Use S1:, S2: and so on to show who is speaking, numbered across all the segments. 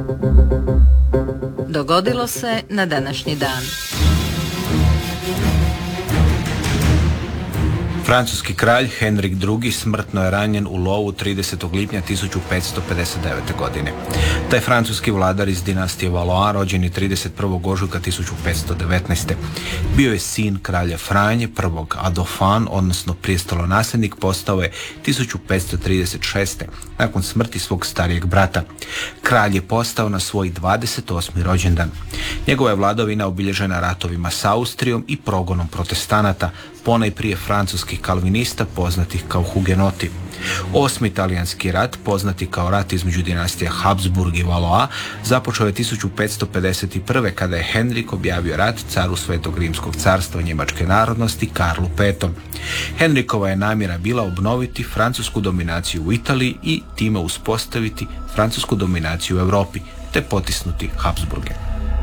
S1: Dogodilo se na današnji dan.
S2: Francuski kralj Henrik II. Smrtno je ranjen u lovu 30. lipnja 1559. godine. Taj francuski vladar iz dinastije Valois, rođen je 31. ožujka 1519. Bio je sin kralja Franje I, a Dauphin, odnosno prijestolonasljednik, postao je 1536. nakon smrti svog starijeg brata. Kralj je postao na svoj 28. rođendan. Njegova je vladavina obilježena ratovima s Austrijom i progonom protestanata, ponajprije francuskih kalvinista poznatih kao hugenoti. Osmi talijanski rat, poznati kao rat između dinastija Habsburg i Valois, započeo je 1551. kada je Henrik objavio rat caru Svetog Rimskog carstva njemačke narodnosti Karlu V. Henrikova je namjera bila obnoviti francusku dominaciju u Italiji i time uspostaviti francusku dominaciju u Europi, te potisnuti Habsburge.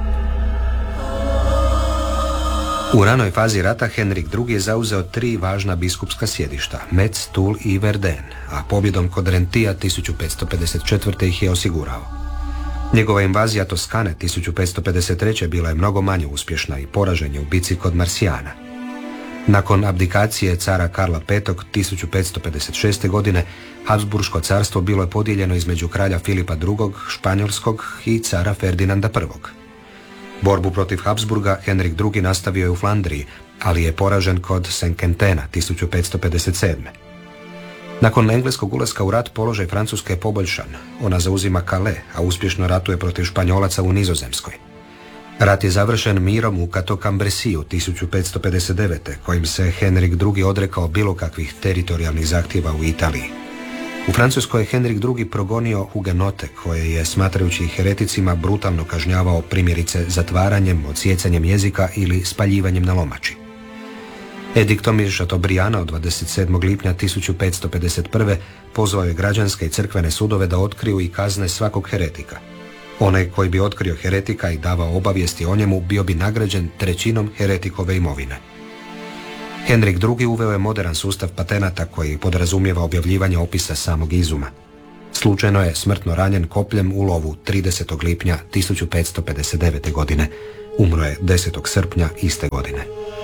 S3: U ranoj fazi rata Henrik II. Je zauzeo 3 važna biskupska sjedišta, Metz, Toul i Verden, a pobjedom kod Rentija 1554. ih je osigurao. Njegova invazija Toskane 1553. bila je mnogo manje uspješna i poražen je u bici kod Marsijana. Nakon abdikacije cara Karla V. 1556. godine, Habsburško carstvo bilo je podijeljeno između kralja Filipa II. Španjolskog i cara Ferdinanda I. Borbu protiv Habsburga Henrik II. Nastavio je u Flandriji, ali je poražen kod Saint-Quentena 1557. Nakon engleskog ulaska u rat položaj Francuske je poboljšan. Ona zauzima Calais, a uspješno ratuje protiv Španjolaca u Nizozemskoj. Rat je završen mirom u Cateau-Cambrésis 1559. kojim se Henrik II. Odrekao bilo kakvih teritorijalnih zahtjeva u Italiji. U Francuskoj je Henrik II. Progonio hugenote, koje je, smatrajući ih hereticima, brutalno kažnjavao, primjerice zatvaranjem, odsjecanjem jezika ili spaljivanjem na lomači. Ediktom iz Chateaubrianda od 27. lipnja 1551. pozvao je građanske i crkvene sudove da otkriju i kazne svakog heretika. Onaj koji bi otkrio heretika i davao obavijesti o njemu bio bi nagrađen 1/3 heretikove imovine. Henrik II. Uveo je modern sustav patenata koji podrazumijeva objavljivanje opisa samog izuma. Slučajno je smrtno ranjen kopljem u lovu 30. lipnja 1559. godine. Umro je 10. srpnja iste godine.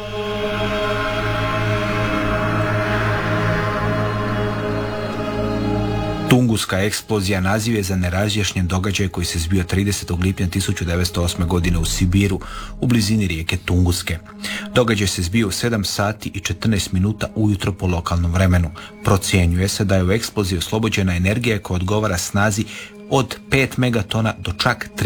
S2: Tunguska eksplozija naziv je za nerazjašnjen događaj koji se zbio 30. lipnja 1908. godine u Sibiru, u blizini rijeke Tunguske. Događaj se zbio u 7 sati i 14 minuta ujutro po lokalnom vremenu. Procjenjuje se da je u eksploziji oslobođena energija koja odgovara snazi od 5 megatona do čak